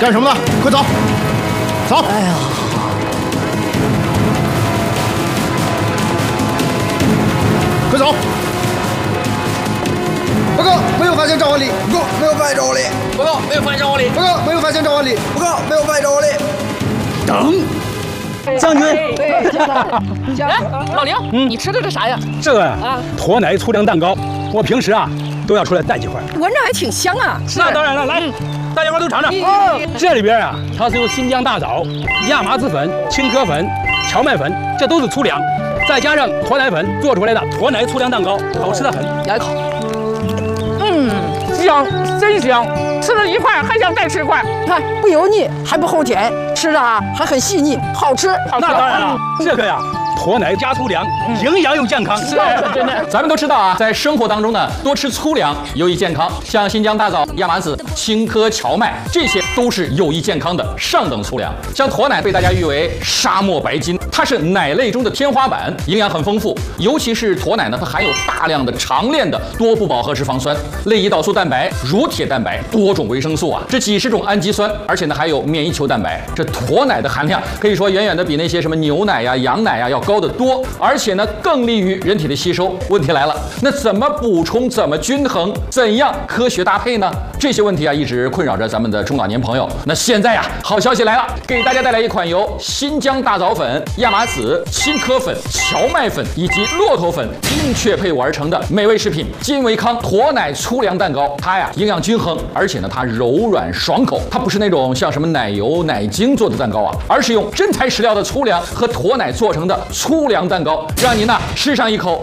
干什么呢？快走，走！ 哎呀， 快走！报告，没有发现召唤力。 报告，没有发现召唤力。 报告，没有发现召唤力。 报告，没有发现召唤力。 报告，没有发现召唤力。 等。将军， 老刘，你吃的这啥呀？ 这个驼奶粗粮蛋糕，我平时啊都要出来带几块。 闻着还挺香啊。 那当然了，来，大家伙都尝尝。这里边啊，它是由新疆大枣、亚麻籽粉、青稞粉、荞麦粉，这都是粗粮，再加上驼奶粉做出来的驼奶粗粮蛋糕，好吃的很。 咬一口， 香，真香！吃了一块还想再吃一块。 你看不油腻，还不齁甜，吃的还很细腻，好吃。 那当然了，这个呀。驼奶加粗粮，营养又健康。 是，真的。咱们都知道啊，在生活当中呢，多吃粗粮有益健康。像新疆大枣、亚麻籽、青稞、荞麦，这些都是有益健康的上等粗粮。像驼奶被大家誉为沙漠白金，它是奶类中的天花板，营养很丰富。尤其是驼奶呢，它含有大量的长链的多不饱和脂肪酸、类胰岛素蛋白、乳铁蛋白、多种维生素啊，这几十种氨基酸，而且呢还有免疫球蛋白。这驼奶的含量可以说远远的比那些什么牛奶呀、羊奶呀要高得多，而且呢更利于人体的吸收。问题来了，那怎么补充？怎么均衡？怎样科学搭配呢？这些问题啊一直困扰着咱们的中老年朋友。那现在呀，好消息来了，给大家带来一款由新疆大枣粉、亚麻籽、青稞粉、荞麦粉以及骆驼粉精确配伍而成的美味食品金维康驼奶粗粮蛋糕。它呀营养均衡，而且呢它柔软爽口。它不是那种像什么奶油、奶精做的蛋糕啊，而是用真材实料的粗粮和驼奶做成的粗粮蛋糕，让您呢吃上一口